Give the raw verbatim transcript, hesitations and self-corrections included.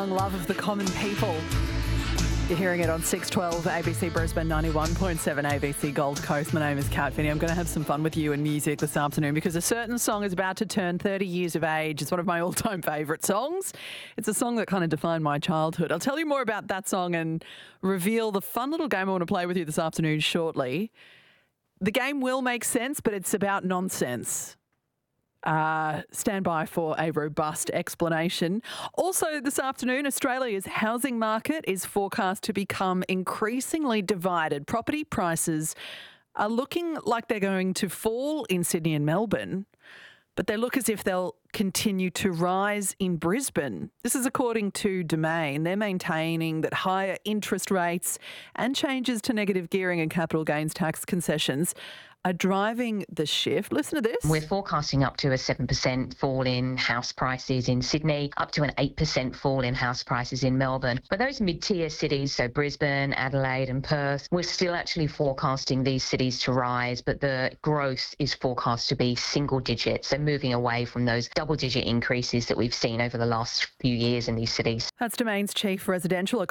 Love of the common people. You're hearing it on six twelve A B C Brisbane, ninety-one point seven A B C Gold Coast. My name is Kat Finney. I'm going to have some fun with you in music this afternoon because a certain song is about to turn thirty years of age. It's one of my all-time favourite songs. It's a song that kind of defined my childhood. I'll tell you more about that song and reveal the fun little game I want to play with you this afternoon shortly. The game will make sense, but it's about nonsense. Uh, stand by for a robust explanation. Also this afternoon, Australia's housing market is forecast to become increasingly divided. Property prices are looking like they're going to fall in Sydney and Melbourne, but they look as if they'll continue to rise in Brisbane. This is according to Domain. They're maintaining that higher interest rates and changes to negative gearing and capital gains tax concessions are driving the shift. Listen to this. We're forecasting up to a seven percent fall in house prices in Sydney, up to an eight percent fall in house prices in Melbourne. But those mid-tier cities, so Brisbane, Adelaide and Perth, we're still actually forecasting these cities to rise, but the growth is forecast to be single digits, so moving away from those double-digit increases that we've seen over the last few years in these cities. That's Domain's Chief Residential